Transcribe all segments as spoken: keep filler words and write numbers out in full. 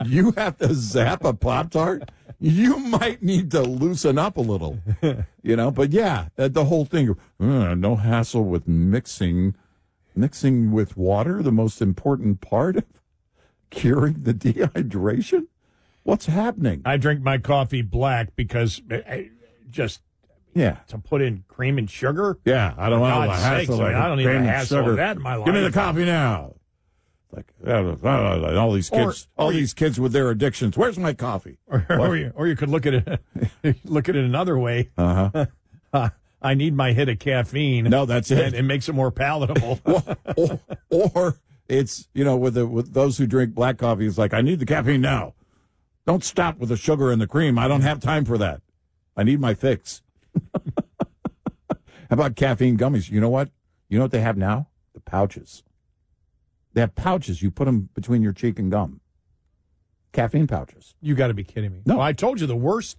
you have to zap a Pop-Tart? You might need to loosen up a little, you know. But, yeah, the whole thing, uh, no hassle with mixing, mixing with water, the most important part of curing the dehydration. What's happening? I drink my coffee black because I just yeah to put in cream and sugar. Yeah, I don't want to hassle. I, mean, I don't need a hassle of that in my life. Give me the coffee now. Like uh, all these kids, or, or all you, these kids with their addictions. Where's my coffee? Or, or, you, or you could look at it, look at it another way. Uh-huh. Uh, I need my hit of caffeine. No, that's it. And it makes it more palatable. or, or, or it's you know with the with those who drink black coffee, it's like I need the caffeine now. Don't stop with the sugar and the cream. I don't have time for that. I need my fix. How about caffeine gummies? You know what? You know what they have now? The pouches. They have pouches. You put them between your cheek and gum. Caffeine pouches. You got to be kidding me. No. Well, I told you the worst,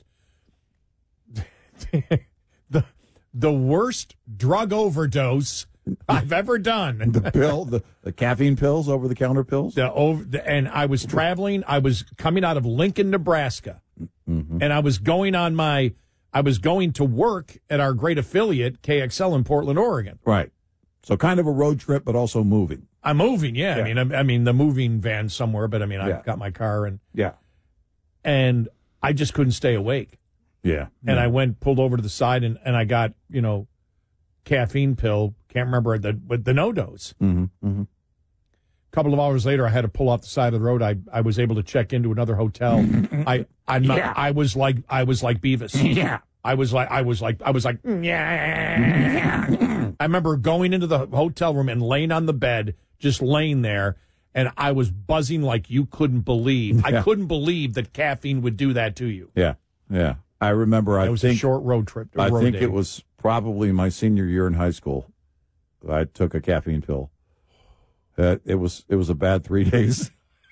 the the worst drug overdose I've ever done. The pill, the, the caffeine pills, over-the-counter pills? The over, the, and I was traveling. I was coming out of Lincoln, Nebraska, mm-hmm. and I was going on my, I was going to work at our great affiliate, K X L in Portland, Oregon. Right. So kind of a road trip, but also moving. I'm moving, yeah. yeah. I mean, I, I mean, the moving van somewhere, but I mean, yeah. I've got my car and yeah, and I just couldn't stay awake. Yeah, and yeah. I went, pulled over to the side, and, and I got you know, caffeine pill. Can't remember the with the no dose. Mm-hmm, mm-hmm. A couple of hours later, I had to pull off the side of the road. I, I was able to check into another hotel. I I'm not, yeah. I was like I was like Beavis. Yeah, I was like I was like I was like yeah. I remember going into the hotel room and laying on the bed, just laying there, and I was buzzing like you couldn't believe. Yeah. I couldn't believe that caffeine would do that to you. Yeah, yeah. I remember. I it was think, a short road trip. I road think day. it was probably my senior year in high school. I took a caffeine pill. Uh, it was it was a bad three days.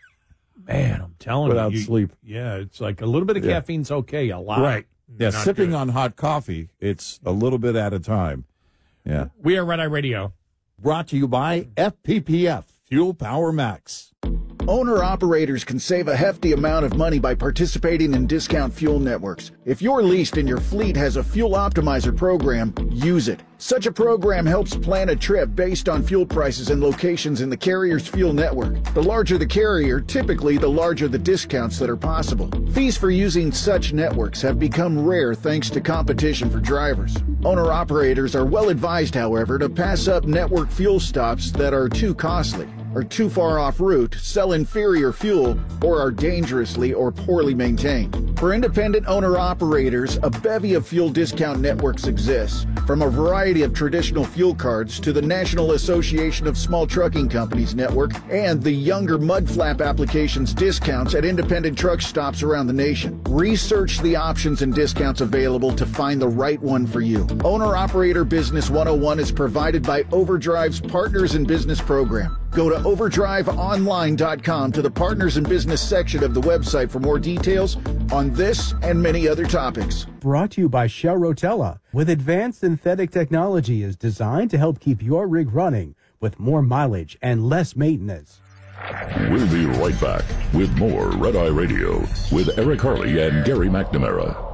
Man, I'm telling without you. Without sleep. Yeah, it's like a little bit of yeah. caffeine's okay. A lot. Right. Yeah, sipping good. on hot coffee, it's a little bit at a time. Yeah. We are Red Eye Radio. Brought to you by F P P F, Fuel Power Max. Owner-operators can save a hefty amount of money by participating in discount fuel networks. If you're leased and your fleet has a fuel optimizer program, use it. Such a program helps plan a trip based on fuel prices and locations in the carrier's fuel network. The larger the carrier, typically the larger the discounts that are possible. Fees for using such networks have become rare thanks to competition for drivers. Owner-operators are well advised, however, to pass up network fuel stops that are too costly, are too far off route, sell inferior fuel, or are dangerously or poorly maintained. For independent owner-operators, a bevy of fuel discount networks exists, from a variety of traditional fuel cards to the National Association of Small Trucking Companies network and the younger mudflap applications discounts at independent truck stops around the nation. Research the options and discounts available to find the right one for you. Owner-Operator Business one oh one is provided by Overdrive's Partners in Business program. Go to overdrive online dot com to the Partners in Business section of the website for more details on this and many other topics. Brought to you by Shell Rotella, with advanced synthetic technology is designed to help keep your rig running with more mileage and less maintenance. We'll be right back with more Red Eye Radio with Eric Harley and Gary McNamara.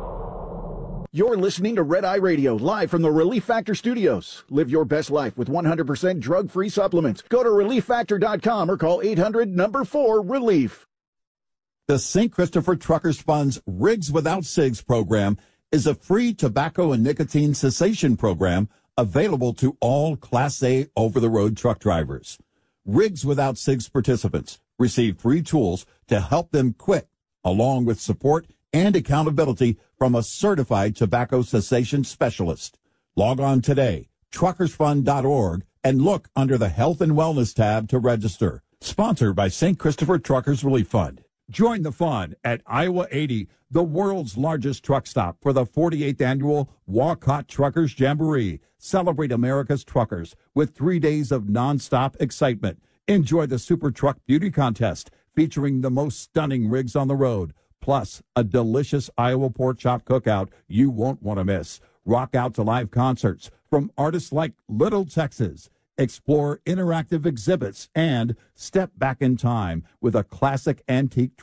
You're listening to Red Eye Radio, live from the Relief Factor Studios. Live your best life with one hundred percent drug-free supplements. Go to relief factor dot com or call eight hundred number four relief. The Saint Christopher Truckers Fund's Rigs Without Cigs program is a free tobacco and nicotine cessation program available to all Class A over-the-road truck drivers. Rigs Without Cigs participants receive free tools to help them quit, along with support and accountability from a certified tobacco cessation specialist. Log on today, truckers fund dot org, and look under the Health and Wellness tab to register. Sponsored by Saint Christopher Truckers Relief Fund. Join the fun at Iowa eighty, the world's largest truck stop, for the forty-eighth annual Walk Hot Truckers Jamboree. Celebrate America's truckers with three days of nonstop excitement. Enjoy the Super Truck Beauty Contest featuring the most stunning rigs on the road, plus a delicious Iowa pork chop cookout you won't want to miss. Rock out to live concerts from artists like Little Texas. Explore interactive exhibits and step back in time with a classic antique